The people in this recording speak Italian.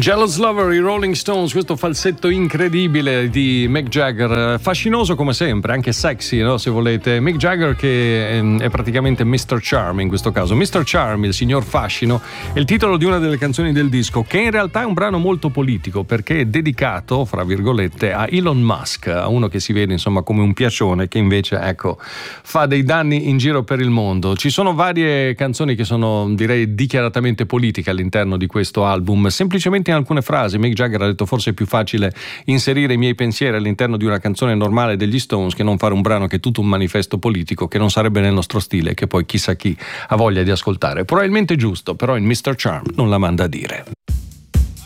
Jealous Lover, i Rolling Stones, questo falsetto incredibile di Mick Jagger, fascinoso come sempre, anche sexy, no? Se volete. Mick Jagger che è praticamente Mr. Charm in questo caso. Mr. Charm, il signor fascino, è il titolo di una delle canzoni del disco, che in realtà è un brano molto politico perché è dedicato, fra virgolette, a Elon Musk, a uno che si vede insomma come un piacione che invece, ecco, fa dei danni in giro per il mondo. Ci sono varie canzoni che sono, direi, dichiaratamente politiche all'interno di questo album, semplicemente in alcune frasi Mick Jagger ha detto: forse è più facile inserire i miei pensieri all'interno di una canzone normale degli Stones che non fare un brano che è tutto un manifesto politico, che non sarebbe nel nostro stile, che poi chissà chi ha voglia di ascoltare. Probabilmente giusto, però il Mr. Charm non la manda a dire.